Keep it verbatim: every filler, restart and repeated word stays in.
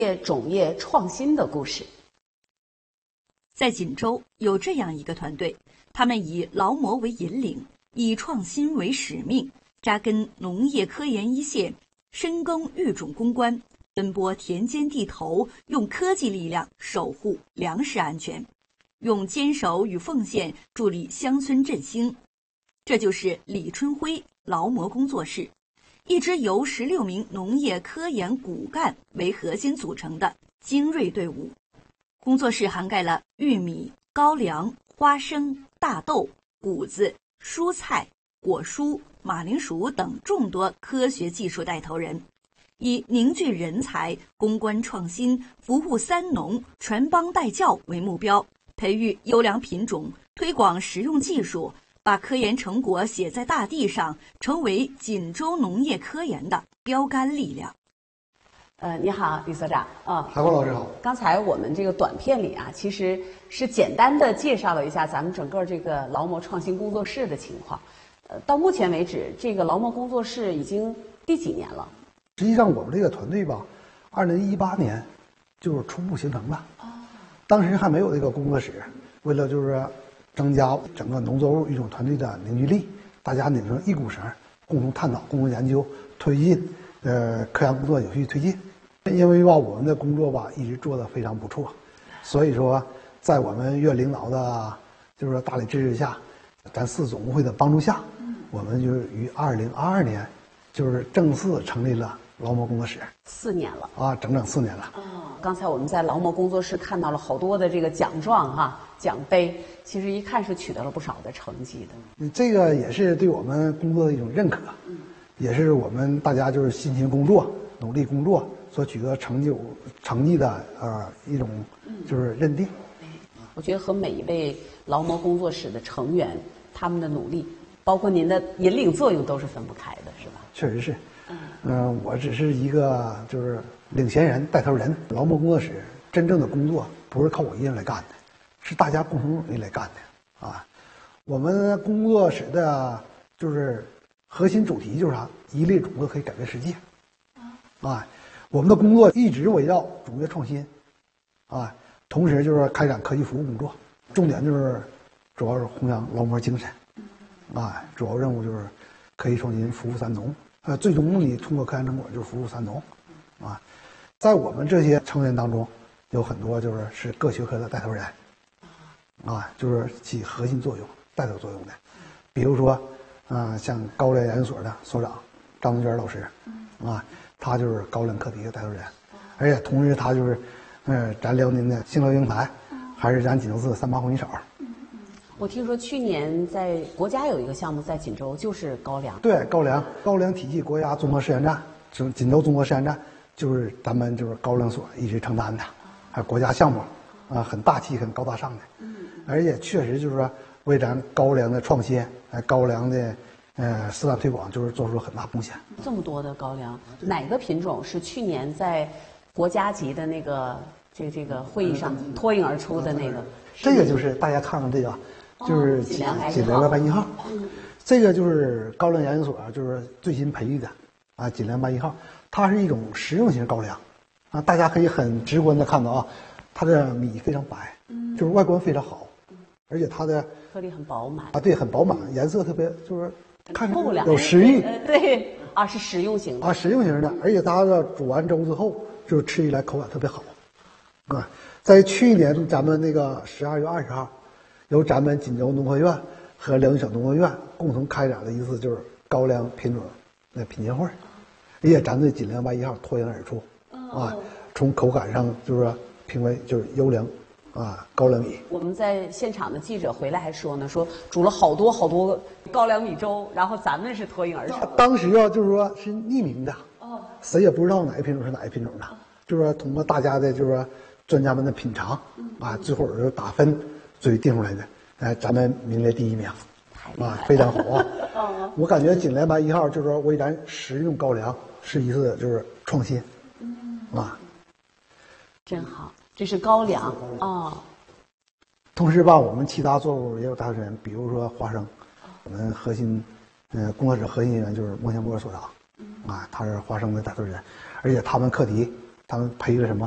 业种业创新的故事。 在锦州有这样一个团队，他们以劳模为引领，以创新为使命，扎根农业科研一线，深耕育种攻关，奔波田间地头，用科技力量守护粮食安全，用坚守与奉献助力乡村振兴。这就是李春辉劳模工作室，一支由十六名农业科研骨干为核心组成的精锐队伍。工作室涵盖了玉米、高粱、花生、大豆、谷子、蔬菜、果蔬、马铃薯等众多科学技术带头人，以凝聚人才、攻关创新、服务三农、传帮带教为目标，培育优良品种，推广实用技术，把科研成果写在大地上，成为锦州农业科研的标杆力量。 呃，你好，李所长啊， 海光老师好。 刚才我们这个短片里啊，其实是简单的介绍了一下咱们整个这个劳模创新工作室的情况。呃，到目前为止，这个劳模工作室已经第几年了？ 实际上，我们这个团队吧，二零一八年就是初步形成的。哦。当时还没有这个工作室，为了就是增加整个农作物育种团队的凝聚力，大家拧成一股绳，共同探讨、共同研究、推进，呃，科研工作有序推进。因为吧，我们的工作吧一直做得非常不错，所以说，在我们院领导的，就是说大力支持下，咱市总工会的帮助下，我们就是于二零二二年，就是正式成立了劳模工作室。 四年了啊，整整四年了。 哦，刚才我们在劳模工作室看到了好多的这个奖状哈、奖杯，其实一看是取得了不少的成绩的。 这个也是对我们工作的一种认可，嗯，也是我们大家就是辛勤工作、努力工作所取得成就成绩的呃一种就是认定。 我觉得和每一位劳模工作室的成员他们的努力，包括您的引领作用，都是分不开的，是吧？ 确实是。嗯、呃，我只是一个就是领衔人、带头人。劳模工作室真正的工作不是靠我一人来干的，是大家共同努力来干的啊。我们工作室的就是核心主题就是啥？一粒种子可以改变世界。啊，我们的工作一直围绕种业创新，啊，同时就是开展科技服务工作，重点就是主要是弘扬劳模精神，啊，主要任务就是科技创新服务三农，呃，最终目的通过科研成果就是服务三农，啊，在我们这些成员当中，有很多就是是各学科的带头人，啊，就是起核心作用、带头作用的，比如说，啊，像高粱研究所的所长张东娟老师，啊。他就是高粱课题的带头人，而且同时他就是，呃，咱辽宁的兴乐英才，还是咱锦州市三八红旗手。 我听说去年在国家有一个项目在锦州，就是高粱。 对，高粱高粱体系国家综合试验站，就是锦州综合试验站，就是咱们就是高粱所一直承担的，还有国家项目，啊，很大气、很高大上的，而且确实就是说为咱高粱的创新，呃，高粱的。呃，市场推广就是做出了很大贡献。 这么多的高粱，哪个品种是去年在国家级的那个这个这个会议上脱颖而出的那个？ 这个就是大家看看这个，就是锦锦粮八一号，这个就是高粱研究所就是最新培育的啊，锦粮八一号，它是一种食用型高粱啊，大家可以很直观的看到啊，它的米非常白，就是外观非常好，而且它的颗粒很饱满啊，对，很饱满，颜色特别就是。看着有食欲， 对啊，是食用型的啊，食用型的，而且它的煮完粥之后，就是吃起来口感特别好，啊，在去年咱们那个十二月二十号，由咱们锦州农科院和辽宁省农科院共同开展的一次就是高粱品种的品鉴会，而且咱这锦粮八一号脱颖而出，啊，从口感上就是说评为就是优良。啊，高粱米。 我们在现场的记者回来还说呢，说煮了好多好多高粱米粥，然后咱们是脱颖而出。 当时啊，就是说是匿名的，哦，谁也不知道哪个品种是哪个品种的，就是说通过大家的，就是说专家们的品尝，啊，最后就打分，最后定出来的，哎，咱们名列第一名，啊，非常好啊。我感觉锦粮八一号就是说为咱食用高粱是一次就是创新，啊， 真好。这是高粱哦， 同时吧，我们其他作物也有大人，比如说花生，我们核心，呃，工作室核心人员就是孟祥波所长，啊，他是花生的带头人，而且他们课题，他们培育了什么